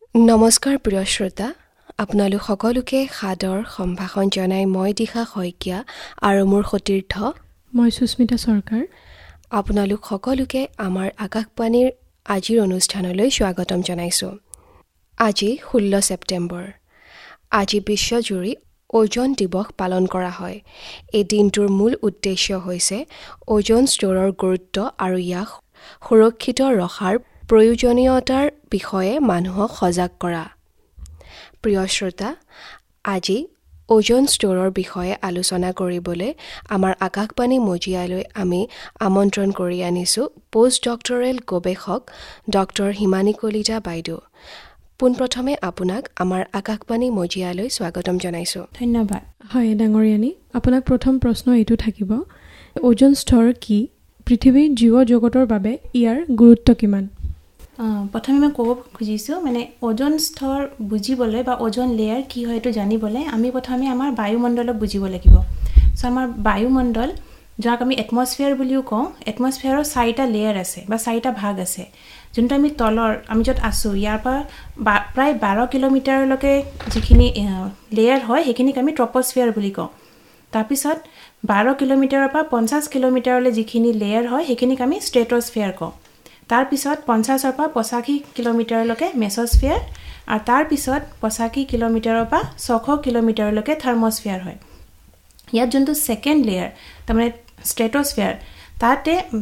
নমস্কাৰ প্ৰিয় শ্ৰোতা, আপোনালোক সকলোকে সাদৰ সম্ভাষণ জনাই মই দিশা শইকীয়া আৰু মোৰ সতীৰ্থ মই সুস্মিতা সৰকাৰ আপোনালোক সকলোকে আমাৰ আকাশবাণীৰ আজিৰ অনুষ্ঠানলৈ স্বাগতম জনাইছোঁ। আজি 16 ছেপ্টেম্বৰ। আজি বিশ্বজুৰি ওজন দিৱস পালন কৰা হয়। এই দিনটোৰ মূল উদ্দেশ্য হৈছে ওজন স্তৰৰ গুৰুত্ব আৰু ইয়াক সুৰক্ষিত ৰখাৰ প্ৰয়োজনীয়তাৰ বিষয়ে মানুহক সজাগ কৰা। প্ৰিয় শ্ৰোতা, আজি ওজন স্তৰৰ বিষয়ে আলোচনা কৰিবলৈ আমাৰ আকাশবাণী মজিয়ালৈ আমি আমন্ত্ৰণ কৰি আনিছোঁ পোষ্ট ডক্টৰেল গৱেষক ডক্টৰ হিমানী কলিতা বাইদেউ। পোনপ্ৰথমে আপোনাক আমাৰ আকাশবাণী মজিয়ালৈ স্বাগতম জনাইছোঁ। ধন্যবাদ। হয় ডাঙৰীয়ানী, আপোনাক প্ৰথম প্ৰশ্ন এইটো থাকিব, ওজন স্তৰ কি? পৃথিৱীৰ জীৱ জগতৰ বাবে ইয়াৰ গুৰুত্ব কিমান? প্ৰথমে মই ক'ব খুজিছোঁ ওজন স্তৰ বুজিবলৈ বা ওজন লেয়াৰ কি হয় এইটো জানিবলৈ আমি প্ৰথমে আমাৰ বায়ুমণ্ডলক বুজিব লাগিব। আমাৰ বায়ুমণ্ডল, যাক আমি এটমস্ফিয়াৰ বুলিও কওঁ, এটমস্ফিয়াৰৰ 4টা লেয়াৰ আছে বা 4টা ভাগ আছে। যোনটো আমি য'ত আছোঁ ইয়াৰ পৰা প্ৰায় 12 কিলোমিটাৰলৈকে যিখিনি লেয়াৰ হয় সেইখিনিক আমি ট্ৰপস্ফিয়াৰ বুলি কওঁ। তাৰপিছত 12 কিলোমিটাৰৰ পৰা 50 কিলোমিটাৰলৈ যিখিনি লেয়াৰ হয় সেইখিনিক আমি ষ্ট্ৰেটস্ফিয়াৰ কওঁ। তাৰপিছত 50ৰ পৰা 85 কিলোমিটাৰলৈকে মেছস্ফিয়াৰ, আৰু তাৰপিছত 85 কিলোমিটাৰৰ পৰা 600 কিলোমিটাৰলৈকে থাৰ্মস্ফিয়াৰ হয়। ইয়াত যোনটো ছেকেণ্ড লেয়াৰ, তাৰমানে ষ্ট্ৰেটস্ফিয়াৰ, তাত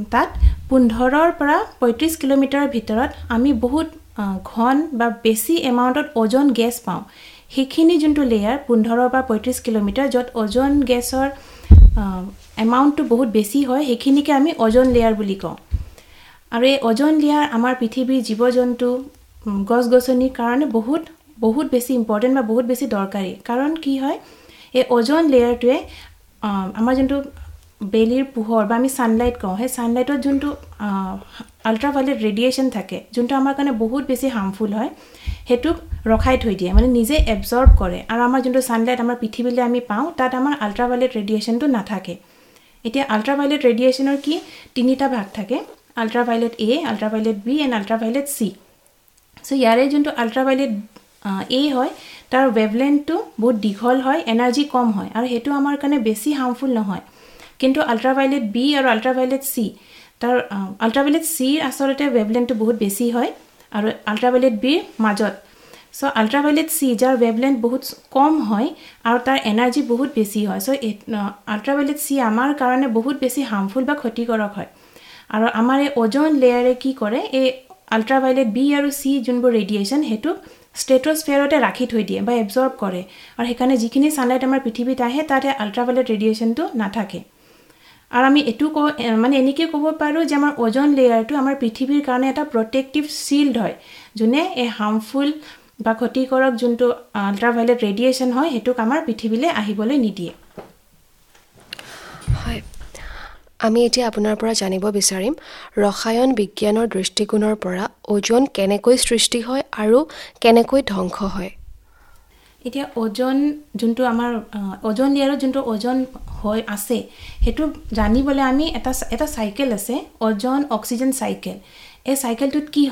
15ৰ পৰা 35 কিলোমিটাৰৰ ভিতৰত আমি বহুত ঘন বা বেছি এমাউণ্টত ওজন গেছ পাওঁ। সেইখিনি যোনটো লেয়াৰ 15ৰ পৰা 35 কিলোমিটাৰ, য'ত ওজন গেছৰ এমাউণ্টটো বহুত বেছি হয়, সেইখিনিকে আমি ওজন লেয়াৰ বুলি কওঁ। আৰু এই ওজন লেয়াৰ আমাৰ পৃথিৱীৰ জীৱ জন্তু, গছ গছনিৰ কাৰণে বহুত বেছি ইম্পৰ্টেণ্ট বা বহুত বেছি দৰকাৰী। কাৰণ কি হয়, এই ওজন লেয়াৰটোৱে আমাৰ যোনটো বেলিৰ পোহৰ বা আমি ছানলাইট কওঁ, সেই ছানলাইটত যোনটো আল্ট্ৰাভায়লেট ৰেডিয়েশ্যন থাকে, যোনটো আমাৰ কাৰণে বহুত বেছি হাৰ্মফুল হয়, সেইটোক ৰখাই থৈ দিয়ে, নিজে এবজৰ্ব কৰে। আৰু আমাৰ যোনটো ছানলাইট আমাৰ পৃথিৱীলৈ আমি পাওঁ, তাত আমাৰ আল্ট্ৰাভায়লেট ৰেডিয়েশ্যনটো নাথাকে। এতিয়া আল্ট্ৰাভায়লেট ৰেডিয়েশ্যনৰ কি 3টা ভাগ থাকে, ultraviolet A, ultraviolet B and ultraviolet C. ইয়াৰে যোনটো আল্ট্ৰাভায়লেট এ হয়, তাৰ ৱেভলেন্থটো বহুত দীঘল হয়, এনাৰ্জি কম হয়, আৰু সেইটো আমাৰ কাৰণে বেছি হাৰ্মফুল নহয়। কিন্তু আল্ট্ৰাভায়লেট বি আৰু আল্ট্ৰাভায়লেট চি, আল্ট্ৰাভায়লেট চিৰ আচলতে ৱেভলেন্থটো বহুত বেছি হয় আৰু আল্ট্ৰাভায়লেট বিৰ মাজত। আল্ট্ৰাভায়লেট চি, যাৰ ৱেভলেন্থ বহুত কম হয় আৰু তাৰ এনাৰ্জি বহুত বেছি হয়, আল্ট্ৰাভায়লেট চি আমাৰ কাৰণে বহুত বেছি হাৰ্মফুল বা ক্ষতিকাৰক হয়। আৰু আমাৰ এই ওজন লেয়াৰে কি কৰে, এই আল্ট্ৰাভায়লেট বি আৰু চি যোনবোৰ ৰেডিয়েশ্যন, সেইটোক ষ্ট্ৰেটস্ফিয়াৰতে ৰাখি থৈ দিয়ে বা এবজৰ্ব কৰে। আৰু সেইকাৰণে যিখিনি ছানলাইট আমাৰ পৃথিৱীত আহে, তাতে আল্ট্ৰাভায়লেট ৰেডিয়েশ্যনটো নাথাকে। আৰু আমি এইটো এনেকৈ ক'ব পাৰোঁ যে আমাৰ ওজন লেয়াৰটো আমাৰ পৃথিৱীৰ কাৰণে এটা প্ৰটেক্টিভ শ্বিল্ড হয়, যোনে এই হাৰ্মফুল বা ক্ষতিকাৰক যোনটো আল্ট্ৰাভায়লেট ৰেডিয়েশ্যন হয়, সেইটোক আমাৰ পৃথিৱীলৈ আহিবলৈ নিদিয়ে। হয়, আমি এতিয়া আপোনাৰ পৰা জানিব বিচাৰিম ৰসায়ন বিজ্ঞানৰ দৃষ্টিকোণৰ পৰা ওজন কেনেকৈ সৃষ্টি হয় আৰু কেনেকৈ ধ্বংস হয়। এতিয়া ওজন যোনটো আমাৰ ওজন লেয়াৰত যোনটো ওজন হৈ আছে, সেইটো জানিবলৈ আমি এটা চাইকেল আছে, ওজন অক্সিজেন চাইকেল। এই চাইকেলটোত কি